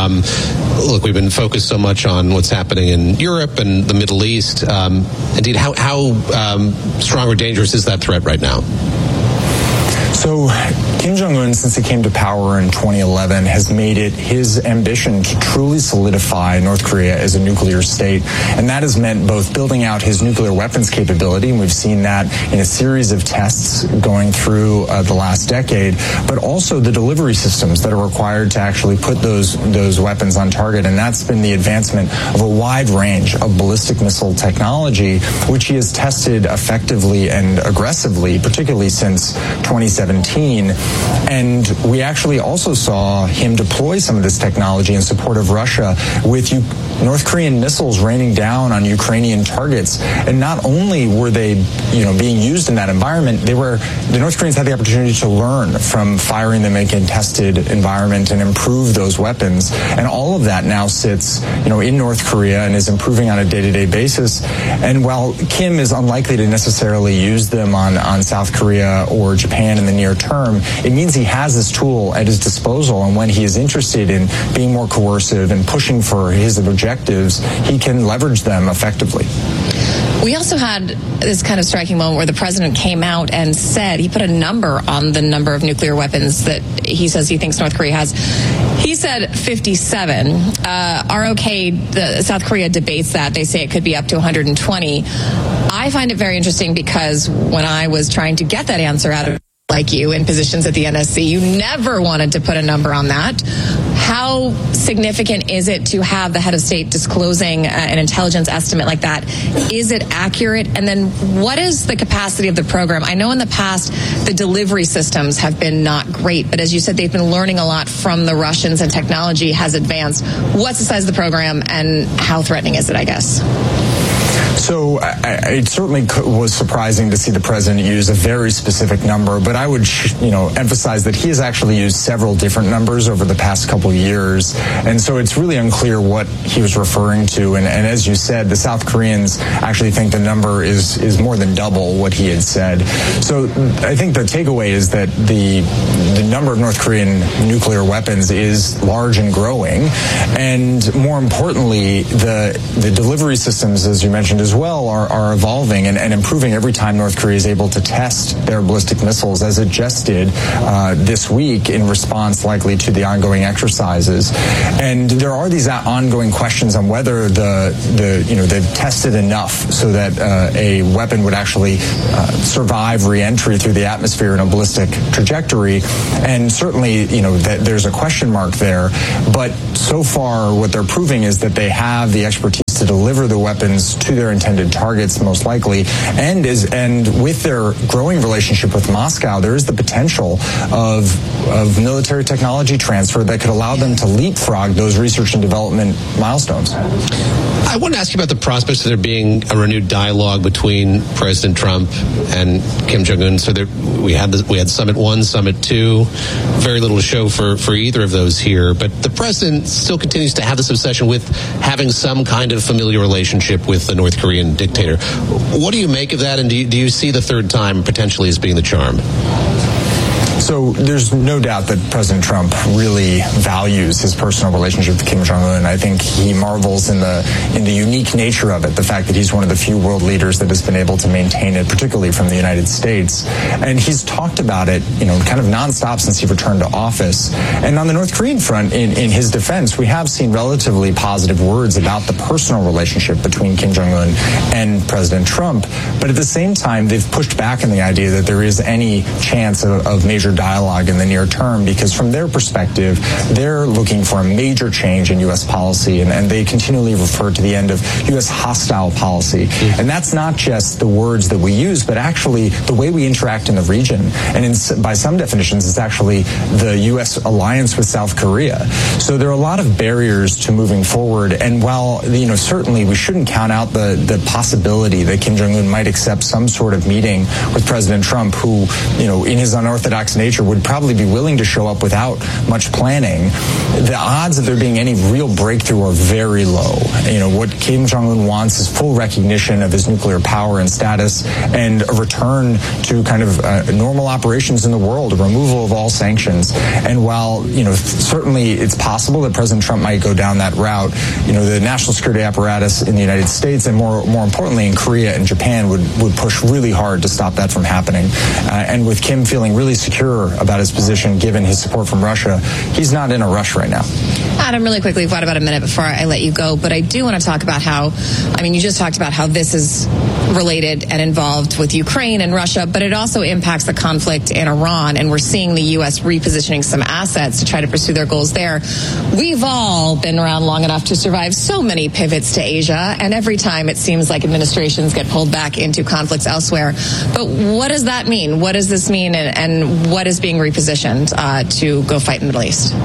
Look, we've been focused so much on what's happening in Europe and the Middle East. Indeed, how strong or dangerous is that threat right now? So Kim Jong-un, since he came to power in 2011, has made it his ambition to truly solidify North Korea as a nuclear state. And that has meant both building out his nuclear weapons capability, and we've seen that in a series of tests going through the last decade, but also the delivery systems that are required to actually put those weapons on target. And that's been the advancement of a wide range of ballistic missile technology, which he has tested effectively and aggressively, particularly since 2017. And we actually also saw him deploy some of this technology in support of Russia with North Korean missiles raining down on Ukrainian targets. And not only were they, being used in that environment, the North Koreans had the opportunity to learn from firing them in a contested environment and improve those weapons. And all of that now sits, in North Korea and is improving on a day-to-day basis. And while Kim is unlikely to necessarily use them on South Korea or Japan in the near term, it means he has this tool at his disposal, and when he is interested in being more coercive and pushing for his objectives, he can leverage them effectively. We also had this kind of striking moment where the president came out and said, he put a number on the number of nuclear weapons that he says he thinks North Korea has. He said 57. ROK, the South Korea debates that. They say it could be up to 120. I find it very interesting because when I was trying to get that answer out of like you in positions at the NSC. You never wanted to put a number on that. How significant is it to have the head of state disclosing an intelligence estimate like that? Is it accurate? And then what is the capacity of the program? I know in the past the delivery systems have been not great, but as you said, they've been learning a lot from the Russians and technology has advanced. What's the size of the program and how threatening is it, I guess? So it certainly was surprising to see the president use a very specific number, but I would, emphasize that he has actually used several different numbers over the past couple of years, and so it's really unclear what he was referring to. And as you said, the South Koreans actually think the number is more than double what he had said. So I think the takeaway is that the number of North Korean nuclear weapons is large and growing, and more importantly, the delivery systems, as you mentioned as well, are evolving and improving every time North Korea is able to test their ballistic missiles, as it just did this week in response likely to the ongoing exercises. And there are these ongoing questions on whether they've tested enough so that a weapon would actually survive re-entry through the atmosphere in a ballistic trajectory. And certainly, that there's a question mark there. But so far, what they're proving is that they have the expertise to deliver the weapons to their intended targets, most likely, and with their growing relationship with Moscow, there is the potential of military technology transfer that could allow them to leapfrog those research and development milestones. I want to ask you about the prospects of there being a renewed dialogue between President Trump and Kim Jong-un. So we had Summit 1, Summit 2, very little to show for either of those here, but the president still continues to have this obsession with having some kind of familiar relationship with the North Korean dictator. What do you make of that, and do you see the third time potentially as being the charm? So there's no doubt that President Trump really values his personal relationship with Kim Jong-un. I think he marvels in the unique nature of it, the fact that he's one of the few world leaders that has been able to maintain it, particularly from the United States. And he's talked about it, kind of nonstop since he returned to office. And on the North Korean front, in his defense, we have seen relatively positive words about the personal relationship between Kim Jong-un and President Trump. But at the same time, they've pushed back on the idea that there is any chance of major dialogue in the near term, because from their perspective, they're looking for a major change in U.S. policy, and they continually refer to the end of U.S. hostile policy. And that's not just the words that we use, but actually the way we interact in the region. And by some definitions, it's actually the U.S. alliance with South Korea. So there are a lot of barriers to moving forward. And while, certainly we shouldn't count out the possibility that Kim Jong-un might accept some sort of meeting with President Trump, who, in his unorthodox nature would probably be willing to show up without much planning, the odds of there being any real breakthrough are very low. What Kim Jong-un wants is full recognition of his nuclear power and status, and a return to kind of normal operations in the world, a removal of all sanctions. And while, certainly it's possible that President Trump might go down that route, the national security apparatus in the United States, and more importantly in Korea and Japan, would push really hard to stop that from happening. And with Kim feeling really secure about his position, given his support from Russia, he's not in a rush right now. Adam, really quickly, we've got about a minute before I let you go, but I do want to talk about how, you just talked about how this is related and involved with Ukraine and Russia, but it also impacts the conflict in Iran, and we're seeing the U.S. repositioning some assets to try to pursue their goals there. We've all been around long enough to survive so many pivots to Asia, and every time it seems like administrations get pulled back into conflicts elsewhere. But what does that mean? What does this mean, and what is being repositioned to go fight in the Middle East?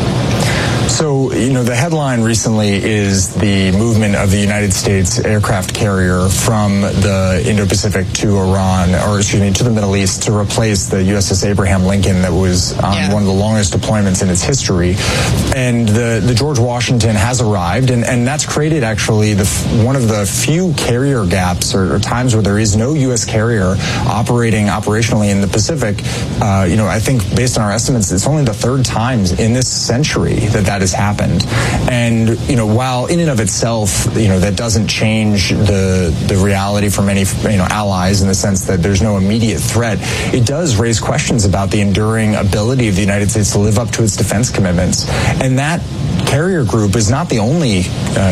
So, the headline recently is the movement of the United States aircraft carrier from the Indo-Pacific to to the Middle East to replace the USS Abraham Lincoln that was on one of the longest deployments in its history. And the George Washington has arrived, and that's created actually one of the few carrier gaps or times where there is no U.S. carrier operating operationally in the Pacific. I think based on our estimates, it's only the third time in this century that has happened. And, while in and of itself, that doesn't change the reality for many, allies in the sense that there's no immediate threat, it does raise questions about the enduring ability of the United States to live up to its defense commitments. And that carrier group is not the only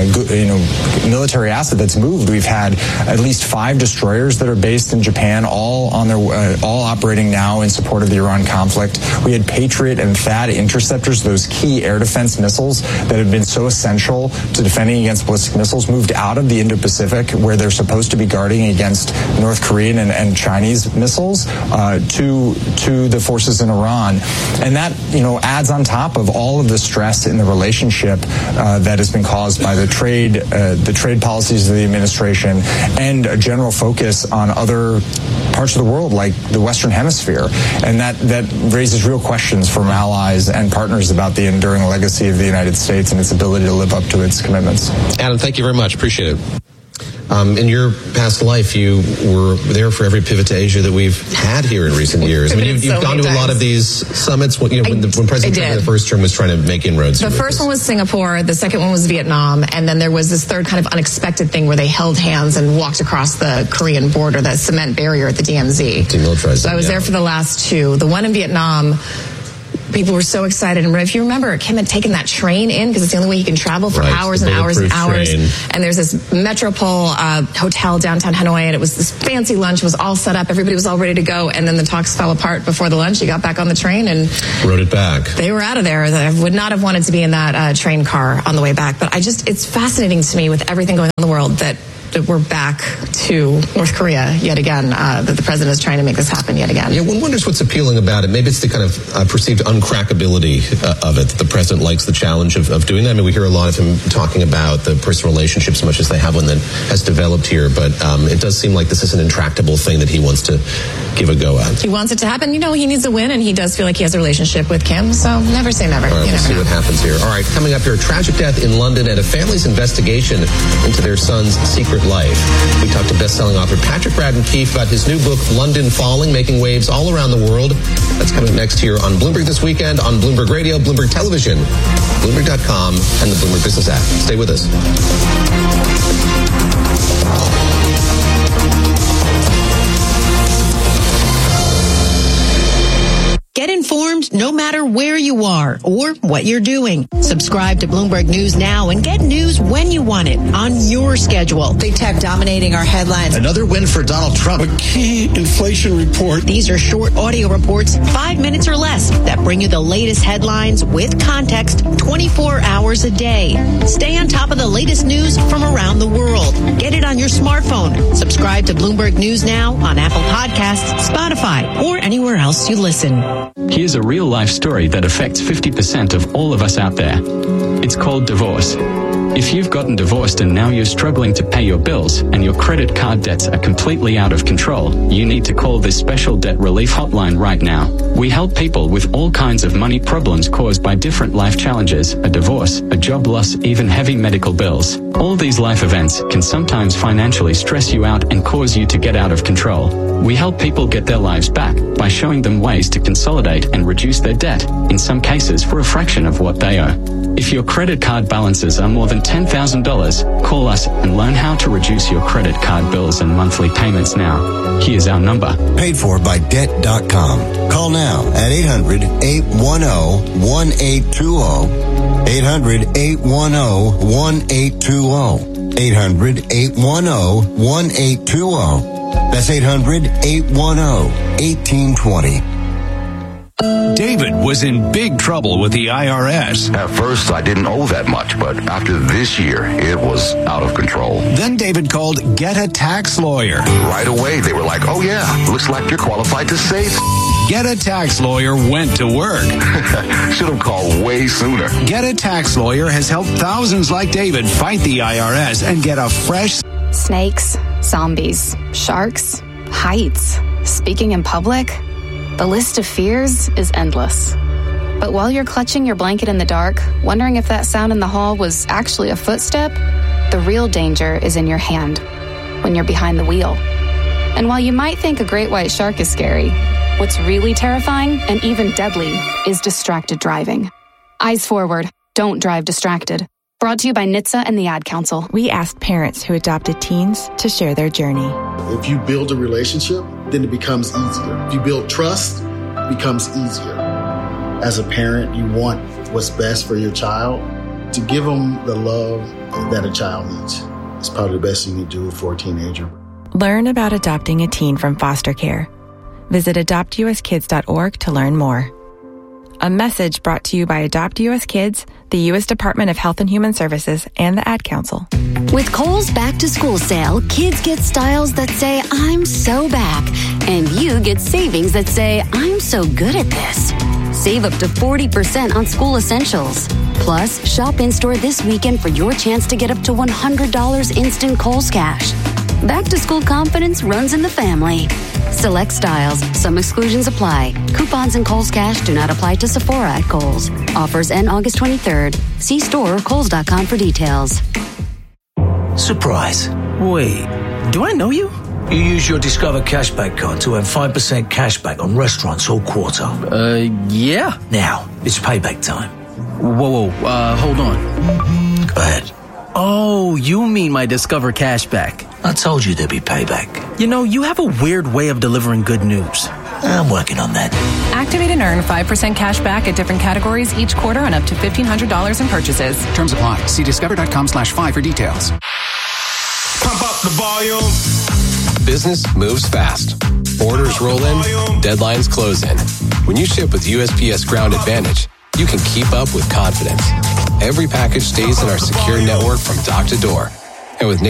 military asset that's moved. We've had at least 5 destroyers that are based in Japan, all operating now in support of the Iran conflict. We had Patriot and THAAD interceptors, those key air defense missiles that have been so essential to defending against ballistic missiles, moved out of the Indo-Pacific, where they're supposed to be guarding against North Korean and Chinese missiles, to the forces in Iran. And that, adds on top of all of the stress in the relationship that has been caused by the trade policies of the administration and a general focus on other parts of the world like the Western Hemisphere. And that raises real questions from allies and partners about the enduring legacy of the United States and its ability to live up to its commitments. Adam, thank you very much. Appreciate it. In your past life, you were there for every pivot to Asia that we've had here in recent years. I mean, you've gone to a lot of these summits when President Trump in the first term was trying to make inroads. The first one was Singapore. The second one was Vietnam. And then there was this third kind of unexpected thing where they held hands and walked across the Korean border, that cement barrier at the DMZ. Demilitarized. So I was there for the last 2. The one in Vietnam, people were so excited. And if you remember, Kim had taken that train in because it's the only way you can travel for hours and hours and hours. Train. And there's this Metropole hotel downtown Hanoi, and it was this fancy lunch. It was all set up. Everybody was all ready to go. And then the talks fell apart before the lunch. You got back on the train and rode it back. They were out of there. I would not have wanted to be in that train car on the way back. But it's fascinating to me with everything going on in the world that we're back to North Korea yet again, that the president is trying to make this happen yet again. Yeah, one wonders what's appealing about it. Maybe it's the kind of perceived uncrackability of it, that the president likes the challenge of doing that. I mean, we hear a lot of him talking about the personal relationships, as much as they have one that has developed here, but it does seem like this is an intractable thing that he wants to give a go at. He wants it to happen. He needs a win, and he does feel like he has a relationship with Kim, so never say never. All right, we'll see what happens here. All right, coming up here, tragic death in London and a family's investigation into their son's secret life. We talked to best-selling author Patrick Radden Keefe about his new book, London Falling, making waves all around the world. That's coming next here on Bloomberg This Weekend, on Bloomberg Radio, Bloomberg Television, Bloomberg.com, and the Bloomberg Business app. Stay with us. Get informed no matter where you are or what you're doing. Subscribe to Bloomberg News now and get news when you want it on your schedule. Big tech dominating our headlines. Another win for Donald Trump. A key inflation report. These are short audio reports, 5 minutes or less, that bring you the latest headlines with context 24 hours a day. Stay on top of the latest news from around the world. Get it on your smartphone. Subscribe to Bloomberg News now on Apple Podcasts, Spotify, or anywhere else you listen. Here's a real-life story that affects 50% of all of us out there. It's called divorce. If you've gotten divorced and now you're struggling to pay your bills and your credit card debts are completely out of control, you need to call this special debt relief hotline right now. We help people with all kinds of money problems caused by different life challenges, a divorce, a job loss, even heavy medical bills. All these life events can sometimes financially stress you out and cause you to get out of control. We help people get their lives back by showing them ways to consolidate and reduce their debt, in some cases for a fraction of what they owe. If your credit card balances are more than $10,000, call us and learn how to reduce your credit card bills and monthly payments now. Here's our number. Paid for by Debt.com. Call now at 800-810-1820. 800-810-1820. 800-810-1820. That's 800-810-1820. David was in big trouble with the IRS. At first, I didn't owe that much, but after this year, it was out of control. Then David called Get a Tax Lawyer. Right away, they were like, oh yeah, looks like you're qualified to save. Get a Tax Lawyer went to work. Should have called way sooner. Get a Tax Lawyer has helped thousands like David fight the IRS and get a fresh... Snakes, zombies, sharks, heights, speaking in public... The list of fears is endless. But while you're clutching your blanket in the dark, wondering if that sound in the hall was actually a footstep, the real danger is in your hand, when you're behind the wheel. And while you might think a great white shark is scary, what's really terrifying and even deadly is distracted driving. Eyes forward. Don't drive distracted. Brought to you by NHTSA and the Ad Council. We asked parents who adopted teens to share their journey. If you build a relationship, then it becomes easier. If you build trust, it becomes easier. As a parent, you want what's best for your child. To give them the love that a child needs is probably the best thing you do for a teenager. Learn about adopting a teen from foster care. Visit adoptuskids.org to learn more. A message brought to you by Adopt US Kids, the U.S. Department of Health and Human Services, and the Ad Council. With Kohl's Back to School sale, kids get styles that say, I'm so back. And you get savings that say, I'm so good at this. Save up to 40% on school essentials. Plus, shop in-store this weekend for your chance to get up to $100 instant Kohl's cash. Back to school confidence runs in the family. Select styles. Some exclusions apply. Coupons and Kohl's Cash do not apply to Sephora at Kohl's. Offers end August 23rd. See store or Kohls.com for details. Surprise. Wait, do I know you? You use your Discover Cashback card to earn 5% cashback on restaurants all quarter. Yeah. Now, it's payback time. Whoa, hold on. Go ahead. Oh, you mean my Discover Cashback. I told you there'd be payback. You know, you have a weird way of delivering good news. I'm working on that. Activate and earn 5% cash back at different categories each quarter on up to $1,500 in purchases. Terms apply. See discover.com/5 for details. Pump up the volume. Business moves fast. Orders roll in, deadlines close in. When you ship with USPS Ground Advantage, you can keep up with confidence. Every package stays in our secure network from dock to door. And with